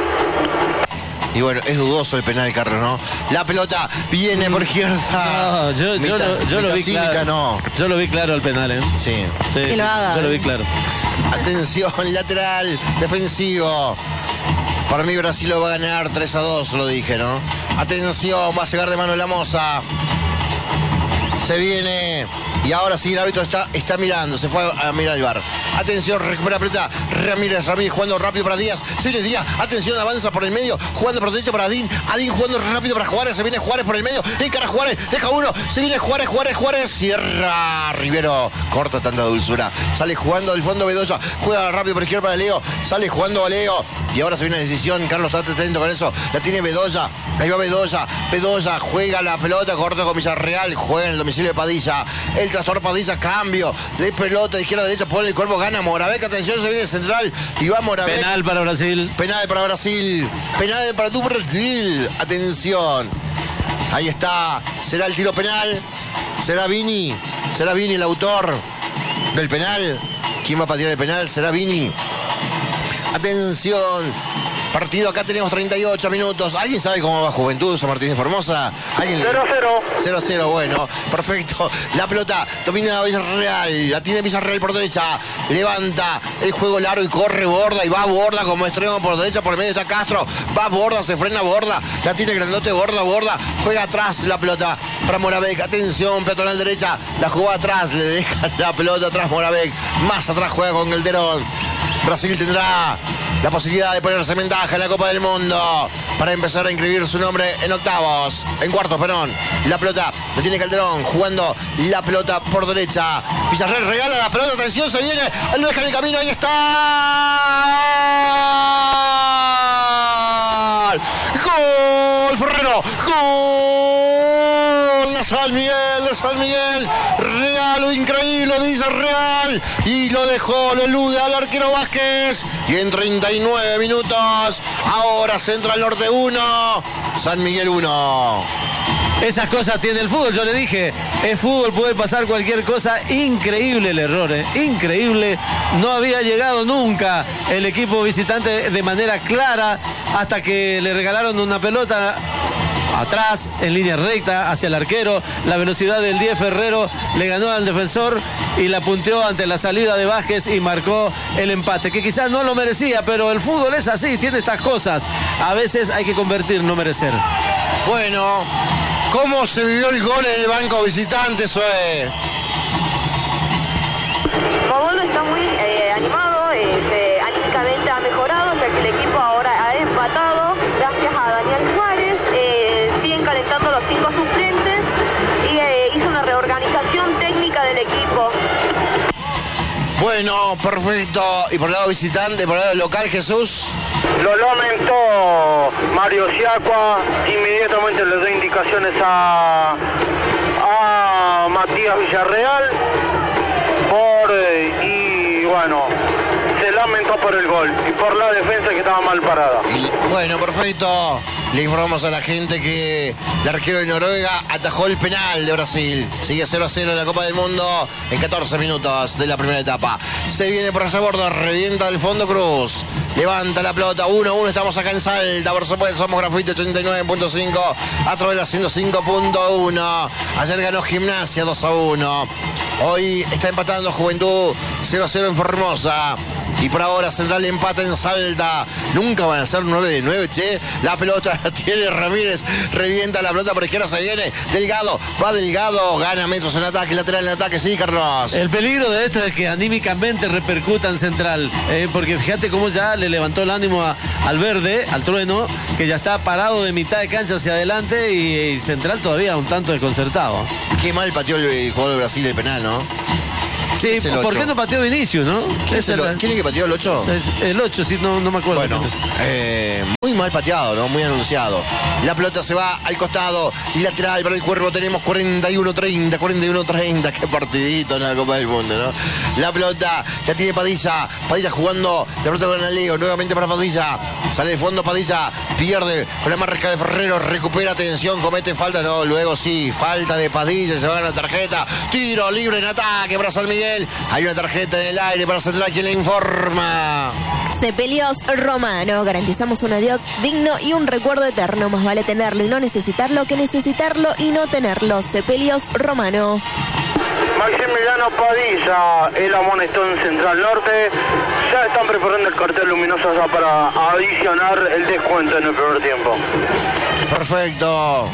Y bueno, es dudoso el penal, Carlos, ¿no? La pelota viene por izquierda. No, yo lo vi claro. No. Yo lo vi claro al penal, ¿eh? Sí. Que lo haga. Yo lo vi claro. Atención, lateral, defensivo. Para mí Brasil lo va a ganar 3-2, lo dije, ¿no? Atención, va a llegar de mano la Moza. Se viene. Y ahora sí, el árbitro está mirando, se fue a mirar el VAR. Atención, recupera pelota. Ramírez jugando rápido para Díaz. Se viene Díaz, atención, avanza por el medio. Jugando por derecha para Adín. Adín jugando rápido para Juárez. Se viene Juárez por el medio. Encara Juárez, deja uno. Se viene Juárez. Cierra Rivero. Corta tanta dulzura. Sale jugando del fondo Bedoya. Juega rápido por izquierda para Leo. Sale jugando a Leo. Y ahora se viene la decisión. Carlos está atento con eso. La tiene Bedoya. Ahí va Bedoya. Bedoya juega la pelota. Corta con Villarreal. Juega en el domicilio de Padilla. El trastorno Padilla, cambio de pelota de izquierda a derecha, pone el cuerpo, gana Moravec, atención, se viene el central y va Moravec. Penal para Brasil. Penal para Brasil. Penal para tu Brasil. Atención. Ahí está. Será el tiro penal. Será Vini el autor del penal. ¿Quién va a patear el penal? Será Vini. Atención. Partido, acá tenemos 38 minutos. ¿Alguien sabe cómo va Juventud San Martín de Formosa? 0-0. 0-0, bueno, perfecto. La pelota domina Villarreal. La tiene Villarreal por derecha. Levanta el juego largo y corre Borda. Y va Borda como extremo por derecha. Por el medio está Castro. Va Borda, se frena Borda. La tiene grandote Borda. Juega atrás la pelota para Moravec. Atención, peatonal derecha. La jugó atrás. Le deja la pelota atrás Moravec. Más atrás juega con Calderón. Brasil tendrá la posibilidad de ponerse en ventaja en la Copa del Mundo para empezar a inscribir su nombre en octavos, en cuartos, perdón. La pelota la tiene Calderón, jugando la pelota por derecha. Villarreal regala la pelota, atención, se viene, él lo deja en el camino, ahí está. ¡Gol, Ferrero! ¡Gol! De San Miguel, regalo increíble de Villarreal y lo dejó, lo elude al arquero Vázquez y en 39 minutos, ahora Central Norte 1, San Miguel 1. Esas cosas tiene el fútbol, yo le dije, es fútbol, puede pasar cualquier cosa. Increíble el error, increíble. No había llegado nunca el equipo visitante de manera clara hasta que le regalaron una pelota atrás, en línea recta, hacia el arquero. La velocidad del 10 Ferrero le ganó al defensor y la punteó ante la salida de Vázquez y marcó el empate, que quizás no lo merecía, pero el fútbol es así, tiene estas cosas. A veces hay que convertir, no merecer. Bueno, ¿cómo se vivió el gol en el banco visitante, Zoe? Modolo está muy animado, anímicamente ha mejorado, ya que el equipo ahora ha empatado gracias a Daniel Juárez. Siguen calentando los 5 suplentes y hizo una reorganización técnica del equipo. Bueno, perfecto. Y por el lado visitante, por el lado local, Jesús. Lo lamentó Mario Siacua, inmediatamente le dio indicaciones a Matías Villarreal y bueno, se lamentó por el gol y por la defensa que estaba mal parada. Y, bueno, perfecto. Le informamos a la gente que el arquero de Noruega atajó el penal de Brasil. Sigue 0-0 en la Copa del Mundo en 14 minutos de la primera etapa. Se viene por ese borde, revienta del fondo Cruz. Levanta la pelota, 1-1, estamos acá en Salta, por supuesto, somos Grafite 89.5, a través de la 105.1. Ayer ganó Gimnasia 2-1. Hoy está empatando Juventud 0-0 en Formosa. Y por ahora Central empata en Salta. Nunca van a ser 9 de 9, che. La pelota la tiene Ramírez. Revienta la pelota por izquierda, se viene. Delgado, va Delgado. Gana metros en ataque, lateral en ataque. Sí, Carlos. El peligro de esto es que anímicamente repercuta en Central. Porque fíjate cómo ya le levantó el ánimo al Verde, al Trueno, que ya está parado de mitad de cancha hacia adelante. Y Central todavía un tanto desconcertado. Qué mal pateó el jugador de Brasil el penal, ¿no? Sí, ¿por qué no pateó Vinicius, no? ¿Quién es que pateó el 8? El 8, sí, no me acuerdo. Bueno, muy mal pateado, ¿no? Muy anunciado. La pelota se va al costado, lateral para el Cuervo. Tenemos 41-30. Qué partidito en la Copa del Mundo, ¿no? La pelota la tiene Padilla. Padilla jugando la pelota con el Leo. Nuevamente para Padilla. Sale de fondo Padilla. Pierde con la marca de Ferrero. Recupera atención. Comete falta. No, luego sí. Falta de Padilla. Se va a la tarjeta. Tiro libre en ataque para San Miguel. Hay una tarjeta en el aire para Central. ¿Quién le informa? Cepelios Romano. Garantizamos un adiós digno y un recuerdo eterno. Más vale tenerlo y no necesitarlo que necesitarlo y no tenerlo. Cepelios Romano. Maximiliano Padilla, el amonestó en Central Norte. Ya están preparando el cartel luminoso ya para adicionar el descuento en el primer tiempo. Perfecto.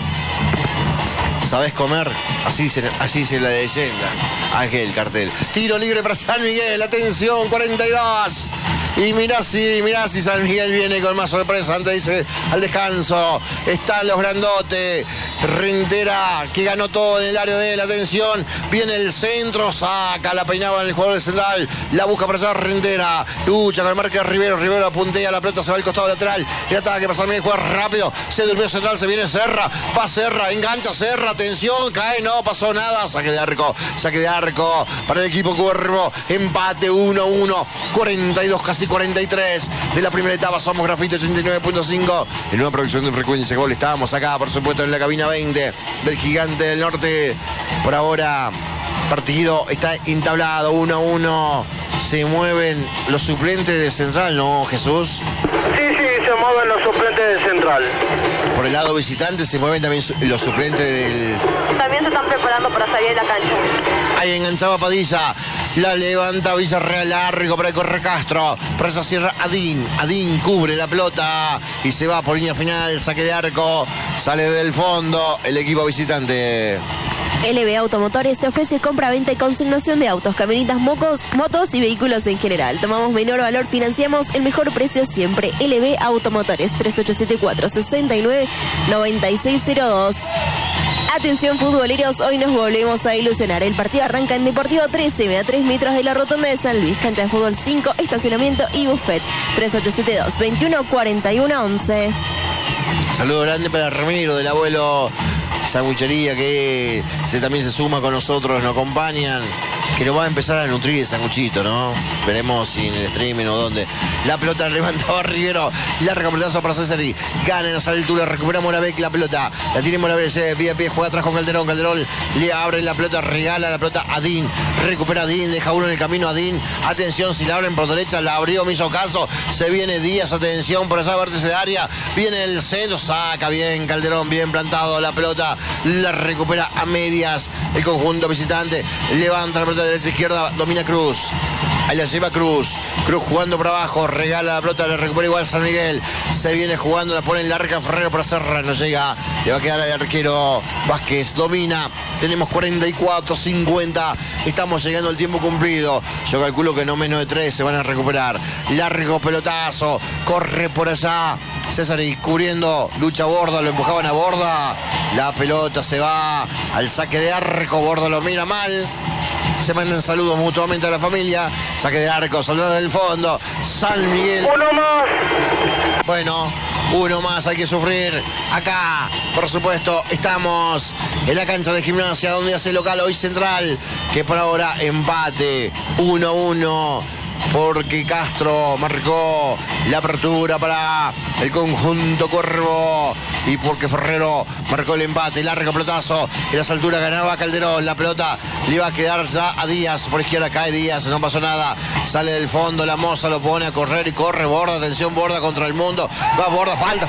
¿Sabés comer? Así dice la leyenda. Ángel, cartel. Tiro libre para San Miguel. Atención, 42. Y mirá si San Miguel viene con más sorpresa antes, dice, al descanso. Están los grandotes. Rindera, que ganó todo en el área de la atención. Viene el centro, saca, la peinaba en el jugador de Central. La busca para allá Rindera. Lucha con el marca de Rivero. Rivero puntea, la pelota se va al costado lateral. El ataque para San Miguel, juega rápido. Se durmió Central, se viene Serra. Va Serra, engancha Serra. Atención, cae, no pasó nada. Saque de arco para el equipo Cuervo. Empate 1-1. 42, casi 43 de la primera etapa. Somos Grafite 89.5 en una producción de Frecuencia Gol. Estábamos acá, por supuesto, en la cabina 20 del Gigante del Norte. Por ahora, partido está entablado 1-1. Se mueven los suplentes de Central, ¿no, Jesús? Sí, se mueven los suplentes de Central. Por el lado visitante se mueven también los suplentes del... También se están preparando para salir de la cancha. Ahí enganchaba Padilla. La levanta Villarreal, largo para el Corre Castro. Por esa cierra Adín. Adín cubre la pelota y se va por línea final. Saque de arco. Sale del fondo el equipo visitante. LB Automotores te ofrece compra-venta y consignación de autos, camionetas, motos y vehículos en general. Tomamos menor valor, financiamos el mejor precio siempre. LB Automotores, 3874-699602. Atención futboleros, hoy nos volvemos a ilusionar. El partido arranca en Deportivo 13, a 3 metros de la rotonda de San Luis. Cancha de fútbol 5, estacionamiento y buffet. 3872-214111. Saludo grande para Ramiro, del abuelo Sanguchería, que también se suma con nosotros, nos acompañan, que nos va a empezar a nutrir el sanguchito, ¿no? Veremos si en el streaming o dónde. La pelota levantaba Rivero, larga pelotazo para Césari, gana en esa altura, recupera Moravec la pelota, la tiene Moravec, pie a pie, juega atrás con Calderón, Calderón le abre la pelota, regala la pelota a Adín, recupera a Adín, deja uno en el camino a Adín, atención, si la abren por derecha, la abrió, me hizo caso, se viene Díaz, atención, por esa vértice de área, viene el centro, saca bien Calderón, bien plantado la pelota, la recupera a medias el conjunto visitante, levanta la pelota de derecha a izquierda, domina Cruz, ahí la lleva Cruz jugando por abajo, regala la pelota, la recupera igual San Miguel, se viene jugando, la pone en larga Ferrero para Serra, no llega, le va a quedar al arquero Vázquez, domina, tenemos 44-50, estamos llegando al tiempo cumplido, yo calculo que no menos de 3 se van a recuperar, largo pelotazo, corre por allá Césari cubriendo, lucha Borda, lo empujaban a Borda, la pelota se va al saque de arco, Borda lo mira mal, se mandan saludos mutuamente a la familia, saque de arco, soldado del fondo, San Miguel. Uno más. Bueno, uno más hay que sufrir. Acá, por supuesto, estamos en la cancha de Gimnasia, donde hace local hoy Central, que por ahora empate 1-1. porque Castro marcó la apertura para el conjunto Cuervo y porque Ferrero marcó el empate. Largo pelotazo, en las alturas ganaba Calderón, la pelota le iba a quedar ya a Díaz, por izquierda cae Díaz, no pasó nada, sale del fondo, la Moza lo pone a correr y corre Borda, atención Borda contra el mundo, va Borda, falta,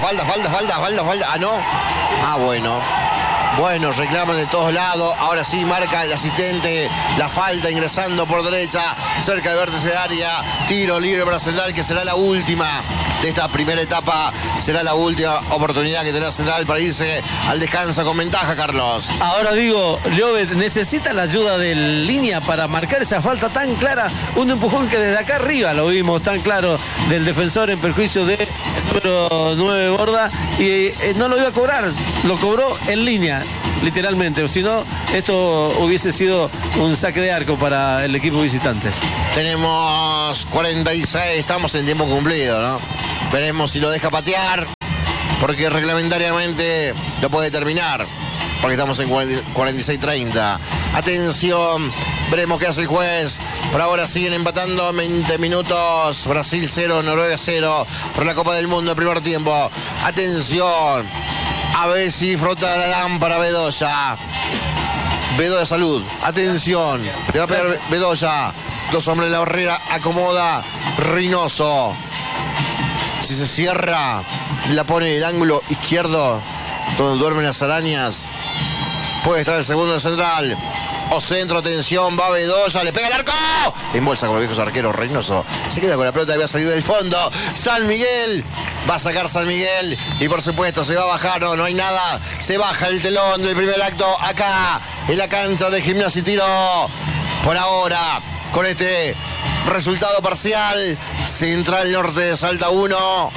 bueno, reclaman de todos lados. Ahora sí marca el asistente la falta, ingresando por derecha, cerca del vértice de área. Tiro libre para Central, que será la última de esta primera etapa. Será la última oportunidad que tendrá Central para irse al descanso con ventaja, Carlos. Ahora digo, Llobet necesita la ayuda de línea para marcar esa falta tan clara. Un empujón que desde acá arriba lo vimos tan claro del defensor en perjuicio del número 9 Borda. Y no lo iba a cobrar, lo cobró en línea, literalmente, o si no, esto hubiese sido un saque de arco para el equipo visitante. Tenemos 46, estamos en tiempo cumplido, ¿no? Veremos si lo deja patear, porque reglamentariamente lo puede terminar, porque estamos en 46-30. Atención, veremos qué hace el juez. Por ahora siguen empatando 20 minutos. Brasil 0, Noruega 0 por la Copa del Mundo en primer tiempo. Atención. A ver si frota la lámpara Bedoya. Bedoya Salud. Atención. Le va a pegar Bedoya. Dos hombres en la barrera. Acomoda Reynoso. Si se cierra, la pone en el ángulo izquierdo, donde duermen las arañas. Puede estar el segundo de Central. O centro, atención, va Bedoya, le pega el arco. En bolsa con los viejos arqueros, Reynoso se queda con la pelota, había salido del fondo. San Miguel, va a sacar San Miguel. Y por supuesto se va a bajar, no hay nada. Se baja el telón del primer acto acá, en la cancha de Gimnasia y Tiro. Por ahora, con este resultado parcial, Central Norte de Salta 1,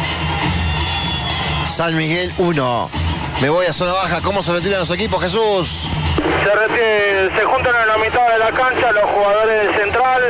San Miguel 1. Me voy a zona baja. ¿Cómo se retiran los equipos, Jesús? Se juntan en la mitad de la cancha los jugadores de Central.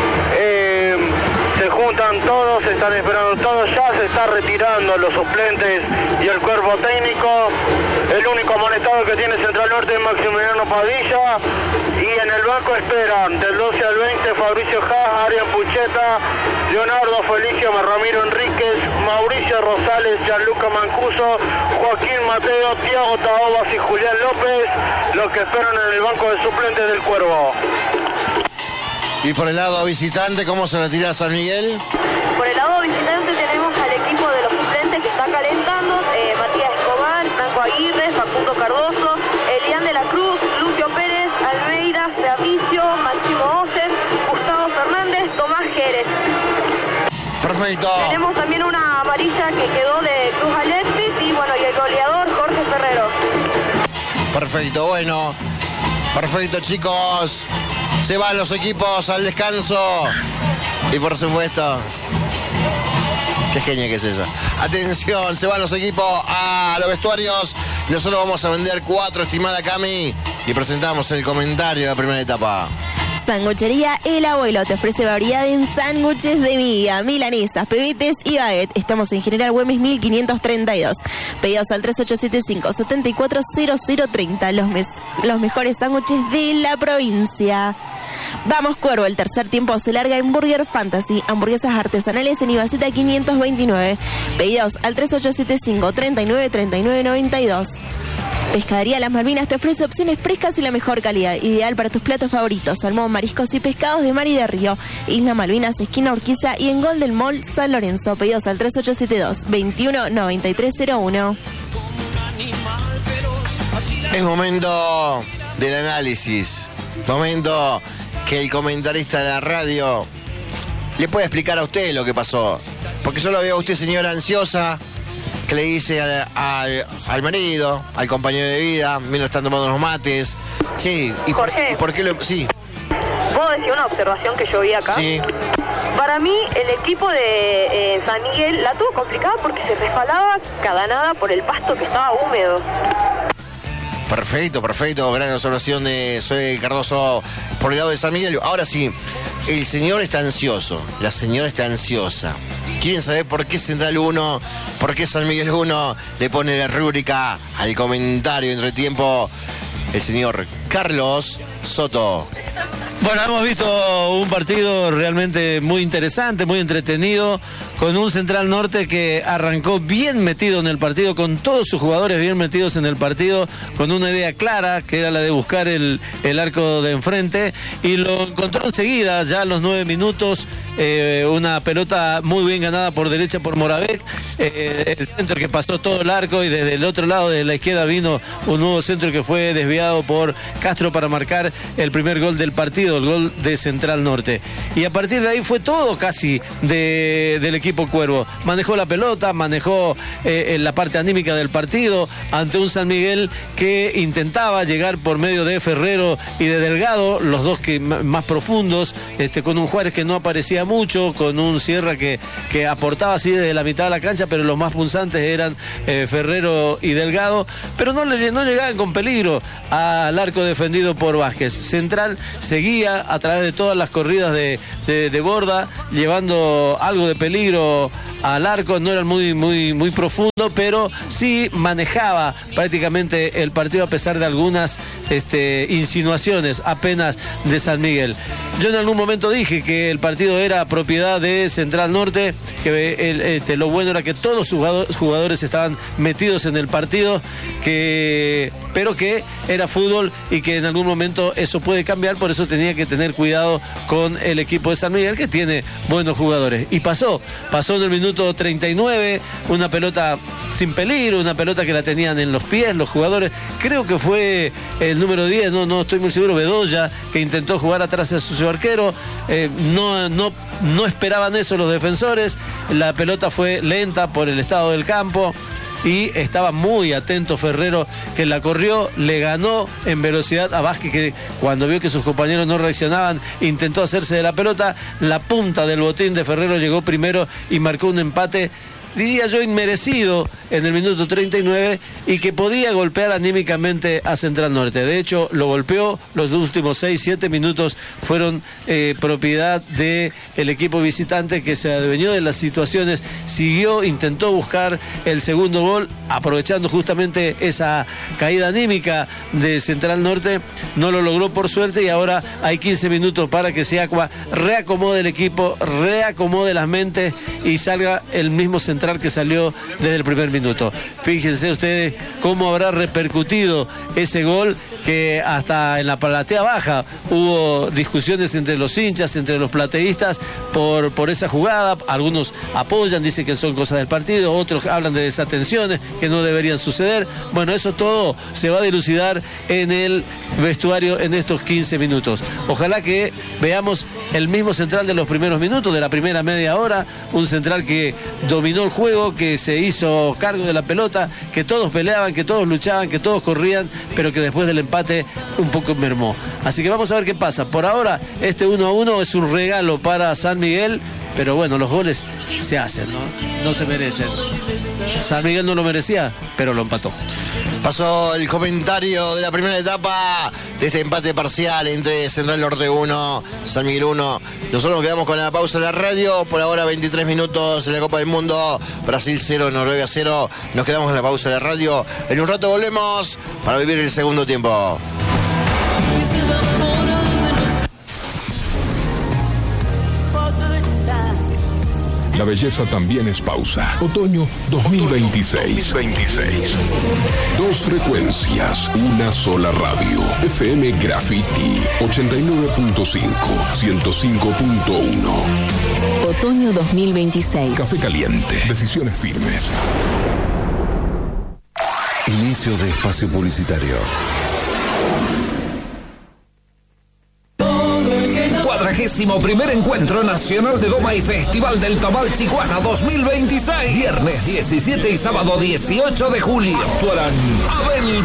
Se juntan todos, se están esperando todos. Ya se está retirando los suplentes y el cuerpo técnico. El único amonestado que tiene Central Norte es Maximiliano Padilla. Y en el banco esperan del 12 al 20 Fabricio Haas, Arián Pucheta, Leonardo Felicio, Ramiro Enríquez, Mauricio Rosales, Gianluca Mancuso, Joaquín Mateo, Tiago Taobas y Julián López, los que esperan en el banco de suplentes del Cuervo. Y por el lado visitante, ¿cómo se retira San Miguel? Por el lado visitante tenemos al equipo de los suplentes que está calentando, Matías Escobar, Franco Aguirre, Facundo Cardoso, Elian de la Cruz, Lucio Pérez, Almeida, Servicio, Máximo Oces, Gustavo Fernández, Tomás Jerez. Perfecto. Tenemos también una amarilla que quedó de Cruz Alexis y el goleador Jorge Ferrero. Perfecto, bueno. Perfecto, chicos. Se van los equipos al descanso. Y por supuesto, qué genia que es ella. Atención, se van los equipos a los vestuarios. Nosotros vamos a vender 4, estimada Cami. Y presentamos el comentario de la primera etapa. Sanguchería El Abuelo te ofrece variedad en sándwiches de miga, milanesas, pebetes y baguette. Estamos en General Güemes 1532. Pedidos al 3875-740030. Los mejores sándwiches de la provincia. Vamos Cuervo, el tercer tiempo se larga en Burger Fantasy. Hamburguesas artesanales en Ibaceta 529. Pedidos al 3875-393992. Pescadería Las Malvinas te ofrece opciones frescas y la mejor calidad, ideal para tus platos favoritos: salmón, mariscos y pescados de mar y de río. Isla Malvinas, esquina Urquiza y en Golden Mall San Lorenzo. Pedidos al 3872-219301. Es momento del análisis. Momento que el comentarista de la radio le pueda explicar a usted lo que pasó. Porque yo lo veo a usted, señora ansiosa, que le dice al marido, al compañero de vida, mientras están tomando unos mates. Sí, ¿y Jorge, por qué lo...? Sí. ¿Puedo decir una observación que yo vi acá? Sí. Para mí, el equipo de San Miguel la tuvo complicada porque se resbalaba cada nada por el pasto que estaba húmedo. Perfecto. Gran observación de Zoe Cardoso por el lado de San Miguel. Ahora sí, el señor está ansioso, la señora está ansiosa. ¿Quieren saber por qué Central 1, por qué San Miguel 1? Le pone la rúbrica al comentario entre tiempo el señor Carlos Soto. Bueno, hemos visto un partido realmente muy interesante, muy entretenido, con un Central Norte que arrancó bien metido en el partido, con todos sus jugadores bien metidos en el partido, con una idea clara, que era la de buscar el arco de enfrente, y lo encontró enseguida, ya a los 9 minutos, una pelota muy bien ganada por derecha por Moravec, el centro que pasó todo el arco, y desde el otro lado de la izquierda vino un nuevo centro que fue desviado por Castro para marcar el primer gol del partido, el gol de Central Norte. Y a partir de ahí fue todo casi del equipo Cuervo. Manejó la pelota, manejó la parte anímica del partido ante un San Miguel que intentaba llegar por medio de Ferrero y de Delgado, los dos que más profundos, con un Juárez que no aparecía mucho, con un Sierra que aportaba así desde la mitad de la cancha, pero los más punzantes eran Ferrero y Delgado, pero no llegaban con peligro al arco defendido por Vázquez. Central seguía a través de todas las corridas de Borda, llevando algo de peligro al arco. No eran muy profundo, pero sí manejaba prácticamente el partido a pesar de algunas insinuaciones apenas de San Miguel. Yo en algún momento dije que el partido era propiedad de Central Norte, que lo bueno era que todos los jugadores estaban metidos en el partido, pero que era fútbol y que en algún momento eso puede cambiar, por eso tenía que tener cuidado con el equipo de San Miguel, que tiene buenos jugadores. Y pasó en el minuto 39, una pelota sin peligro, una pelota que la tenían en los pies los jugadores. Creo que fue el número 10, no estoy muy seguro, Bedoya, que intentó jugar atrás de su arquero. No esperaban eso los defensores. La pelota fue lenta por el estado del campo y estaba muy atento Ferrero, que la corrió, le ganó en velocidad a Vázquez, que cuando vio que sus compañeros no reaccionaban intentó hacerse de la pelota. La punta del botín de Ferrero llegó primero y marcó un empate, diría yo, inmerecido en el minuto 39, y que podía golpear anímicamente a Central Norte. De hecho, lo golpeó. Los últimos 6-7 minutos fueron propiedad del equipo visitante, que se adueñó de las situaciones, siguió, intentó buscar el segundo gol, aprovechando justamente esa caída anímica de Central Norte. No lo logró por suerte, y ahora hay 15 minutos para que Siacua reacomode el equipo, reacomode las mentes y salga el mismo Central que salió desde el primer minuto. Fíjense ustedes cómo habrá repercutido ese gol, que hasta en la platea baja hubo discusiones entre los hinchas, entre los plateístas por esa jugada. Algunos apoyan, dicen que son cosas del partido, otros hablan de desatenciones que no deberían suceder. Bueno, eso todo se va a dilucidar en el vestuario en estos 15 minutos. Ojalá que veamos el mismo Central de los primeros minutos, de la primera media hora, un Central que dominó el juego, que se hizo cargo de la pelota, que todos peleaban, que todos luchaban, que todos corrían, pero que después del empate un poco mermó. Así que vamos a ver qué pasa. Por ahora, este 1-1 es un regalo para San Miguel, pero bueno, los goles se hacen, no se merecen. San Miguel no lo merecía, pero lo empató. Pasó el comentario de la primera etapa de este empate parcial entre Central Norte 1, San Miguel 1. Nosotros nos quedamos con la pausa de la radio. Por ahora 23 minutos en la Copa del Mundo. Brasil 0, Noruega 0. Nos quedamos con la pausa de la radio. En un rato volvemos para vivir el segundo tiempo. La belleza también es pausa. Otoño 2026. Dos frecuencias, una sola radio. FM Graffiti 89.5, 105.1. Otoño 2026. Café caliente. Decisiones firmes. Inicio de espacio publicitario. 41º Encuentro Nacional de Goma y Festival del Tamal Chihuahua 2026. Viernes 17 y sábado 18 de julio. Actuarán Abel